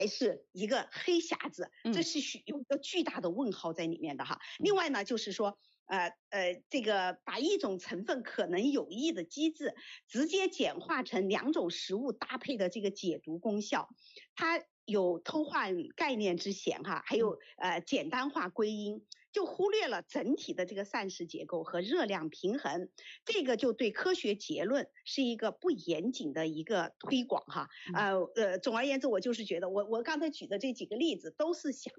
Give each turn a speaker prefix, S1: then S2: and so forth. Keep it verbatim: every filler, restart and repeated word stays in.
S1: 是一个黑匣子，这是需有一个巨大的问号在里面的哈。嗯、另外呢，就是说，呃呃，这个把一种成分可能有益的机制，直接简化成两种食物搭配的这个解毒功效，它有偷换概念之嫌哈，还有呃简单化归因。就忽略了整体的这个膳食结构和热量平衡，这个就对科学结论是一个不严谨的一个推广哈。呃呃，总而言之，我就是觉得我我刚才举的这几个例子都是想